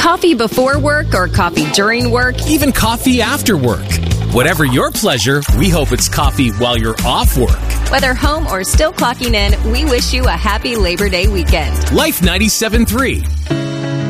Coffee before work or coffee during work? Even coffee after work. Whatever your pleasure, we hope it's coffee while you're off work. Whether home or still clocking in, we wish you a happy Labor Day weekend. Life 97.3.